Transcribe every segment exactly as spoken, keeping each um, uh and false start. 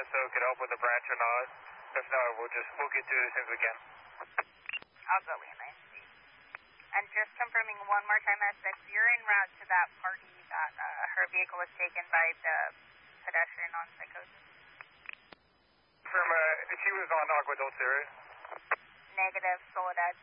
Paso could help with the branch or not. If not, we'll just, we'll get to it as soon as we can. I'll go in, I see. And just confirming one more time, S six, you're en route to that party that uh, her vehicle was taken by the pedestrian on psychosis? From, uh, she was on Agua Dulce, right? Negative, Soledad.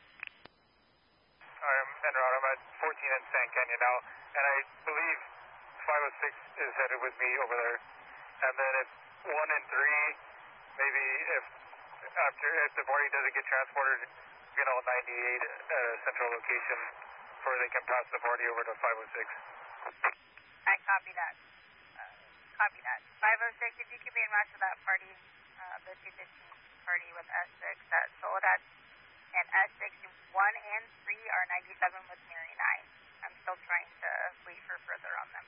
I'm en route. I'm at fourteen in San Canyon now, and I believe five oh six is headed with me over there. And then if one and three, maybe if after if the party doesn't get transported, you know, ninety-eight at a central location where they can pass the party over to five oh six. I copy that. Uh, copy that. five oh six, if you could be en route to that party, uh, the two fifteen party with S six at Soledad. And S six, one and three are ninety-seven with Mary nine. I'm still trying to wait for further on them.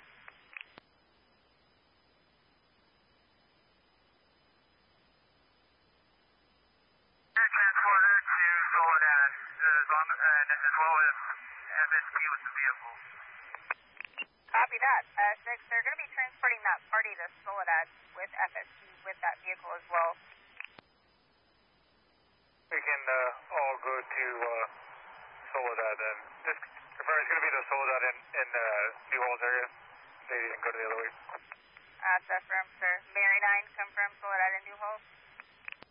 Transported to Soledad, as, on, uh, as well as F S P with the vehicle. Copy that. Uh, six, they're going to be transporting that party to Soledad with F S P with that vehicle as well. We can uh, all go to uh, Soledad and just confirm it's going to be the Soledad in, in uh, New Orleans area. They didn't go to the other way. That's affirmed, sir. Mary nine, confirm.